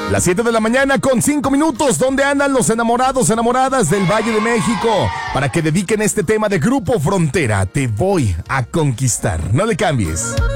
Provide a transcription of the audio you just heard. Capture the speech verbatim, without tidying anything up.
Las siete de la mañana con cinco minutos. ¿Dónde andan los enamorados, enamoradas del Valle de México? Para que dediquen este tema de Grupo Frontera. Te voy a conquistar. No le cambies.